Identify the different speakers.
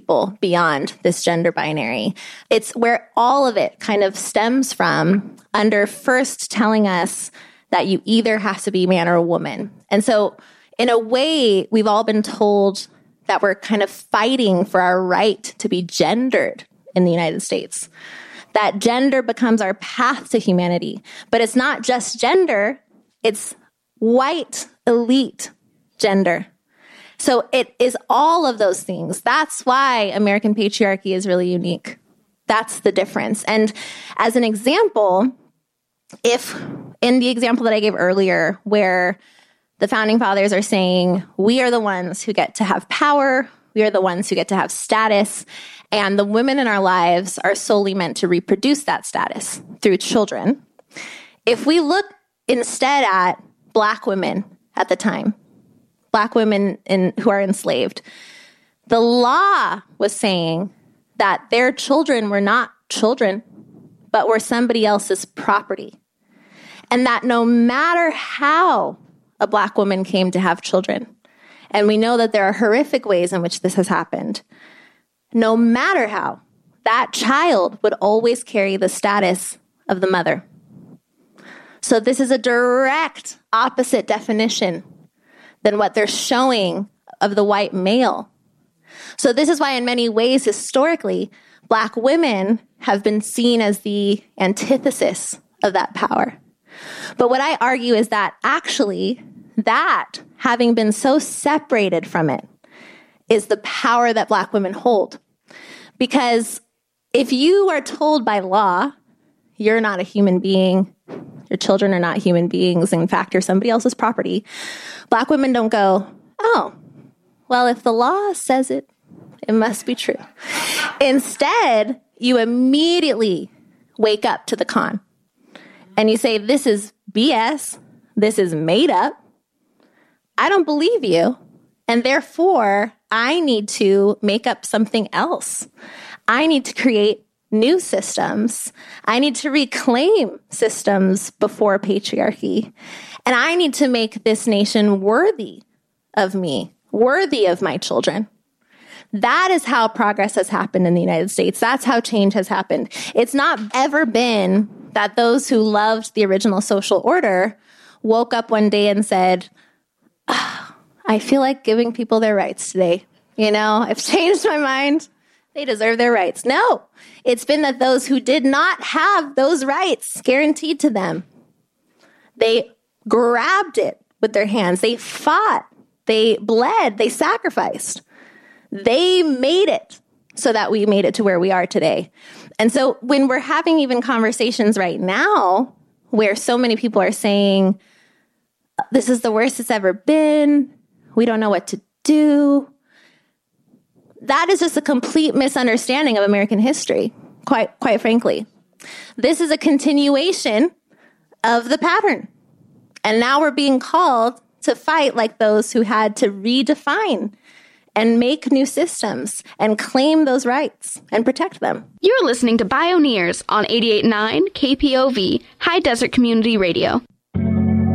Speaker 1: people beyond this gender binary. It's where all of it kind of stems from, under first telling us that you either have to be man or woman. And so in a way, we've all been told that we're kind of fighting for our right to be gendered in the United States. That gender becomes our path to humanity. But it's not just gender, it's white elite gender. So it is all of those things. That's why American patriarchy is really unique. That's the difference. And as an example, if in the example that I gave earlier, where the founding fathers are saying, we are the ones who get to have power, we are the ones who get to have status, and the women in our lives are solely meant to reproduce that status through children. If we look instead at Black women at the time, Black women who are enslaved, the law was saying that their children were not children, but were somebody else's property. And that no matter how a Black woman came to have children, and we know that there are horrific ways in which this has happened, no matter how, that child would always carry the status of the mother. So this is a direct opposite definition than what they're showing of the white male. So this is why in many ways, historically, Black women have been seen as the antithesis of that power. But what I argue is that actually, that having been so separated from it is the power that Black women hold. Because if you are told by law, you're not a human being, your children are not human beings, in fact, you're somebody else's property, Black women don't go, oh, well, if the law says it, it must be true. Instead, you immediately wake up to the con. And you say, this is BS. This is made up. I don't believe you. And therefore, I need to make up something else. I need to create new systems. I need to reclaim systems before patriarchy. And I need to make this nation worthy of me, worthy of my children. That is how progress has happened in the United States. That's how change has happened. It's not ever been that those who loved the original social order woke up one day and said, I feel like giving people their rights today. You know, I've changed my mind. They deserve their rights. No, it's been that those who did not have those rights guaranteed to them, they grabbed it with their hands. They fought. They bled. They sacrificed. They made it so that we made it to where we are today. And so when we're having even conversations right now where so many people are saying, this is the worst it's ever been, we don't know what to do, that is just a complete misunderstanding of American history, quite frankly. This is a continuation of the pattern. And now we're being called to fight like those who had to redefine and make new systems and claim those rights and protect them.
Speaker 2: You're listening to Bioneers on 88.9 KPOV, High Desert Community Radio.